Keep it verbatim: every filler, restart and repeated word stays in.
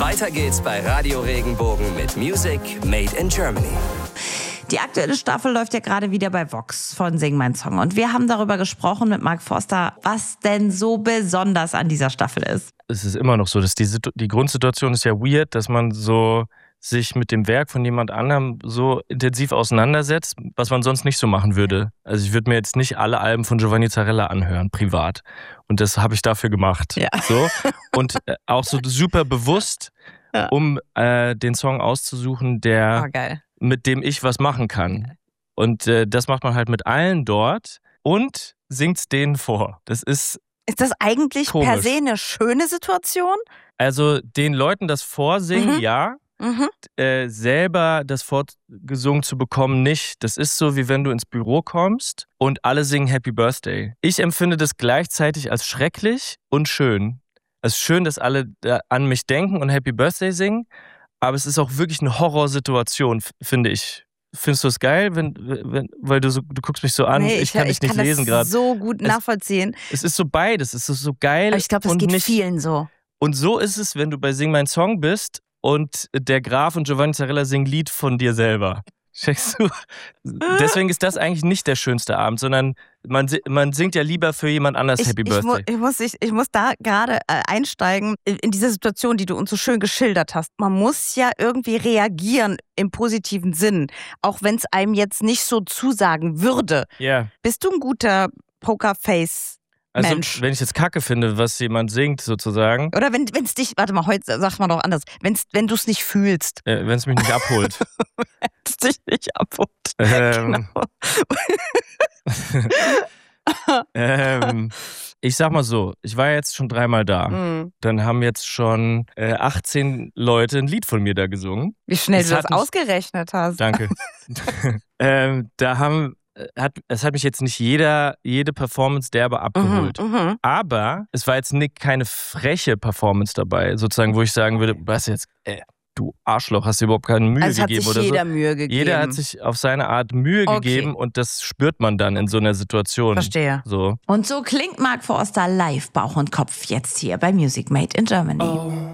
Weiter geht's bei Radio Regenbogen mit Music Made in Germany. Die aktuelle Staffel läuft ja gerade wieder bei Vox von Sing mein Song. Und wir haben darüber gesprochen mit Mark Forster, was denn so besonders an dieser Staffel ist. Es ist immer noch so, dass die, die Grundsituation ist ja weird, dass man so sich mit dem Werk von jemand anderem so intensiv auseinandersetzt, was man sonst nicht so machen würde. Also ich würde mir jetzt nicht alle Alben von Giovanni Zarella anhören, privat. Und das habe ich dafür gemacht. Ja. So. Und äh, auch so super bewusst, ja. um äh, den Song auszusuchen, der oh, geil. mit dem ich was machen kann. Und äh, das macht man halt mit allen dort und singt's denen vor. Das ist Ist das eigentlich komisch. Per se eine schöne Situation? Also den Leuten das vorsingen, Mhm. ja. Mhm. Äh, selber das vorgesungen zu bekommen, nicht. Das ist so, wie wenn du ins Büro kommst und alle singen Happy Birthday. Ich empfinde das gleichzeitig als schrecklich und schön. Es ist schön, dass alle äh, an mich denken und Happy Birthday singen, aber es ist auch wirklich eine Horrorsituation, f- finde ich. Findest du es geil, wenn, wenn, weil du so, du guckst mich so an, Nee, ich kann dich ich nicht kann lesen das gerade. so gut Es- nachvollziehen. Es ist so beides, es ist so geil Aber ich glaube, das und geht nicht. vielen so. Und so ist es, wenn du bei Sing mein Song bist und der Graf und Giovanni Zarella singen Lied von dir selber. Checkst du? Deswegen ist das eigentlich nicht der schönste Abend, sondern man, si- man singt ja lieber für jemand anders Ich, Happy ich, mu- Birthday. ich, muss, ich, ich muss da gerade äh, einsteigen in, in diese Situation, die du uns so schön geschildert hast. Man muss ja irgendwie reagieren im positiven Sinn, auch wenn es einem jetzt nicht so zusagen würde. Ja. Bist du ein guter Pokerface? Also, Mensch. wenn ich jetzt Kacke finde, was jemand singt, sozusagen, Oder wenn es dich, warte mal, heute sagt man doch anders, wenn's, wenn du es nicht fühlst, äh, wenn es mich nicht abholt. wenn es dich nicht abholt. ähm, Genau. ähm, ich sag mal so, ich war jetzt schon dreimal da. Mhm. Dann haben jetzt schon äh, achtzehn Leute ein Lied von mir da gesungen. Wie schnell Es du hat das mich- ausgerechnet hast. Danke. ähm, da haben, äh, hat, es hat mich jetzt nicht jeder, jede Performance derbe abgeholt. Mhm, mhm. Aber es war jetzt nicht, keine freche Performance dabei, sozusagen, wo ich sagen würde, was jetzt, äh, du Arschloch, hast dir überhaupt keine Mühe Also es hat gegeben sich oder jeder so. Mühe gegeben. Jeder hat sich auf seine Art Mühe Okay. gegeben und das spürt man dann in so einer Situation. Verstehe. So. Und so klingt Mark Forster live Bauch und Kopf jetzt hier bei Music Made in Germany.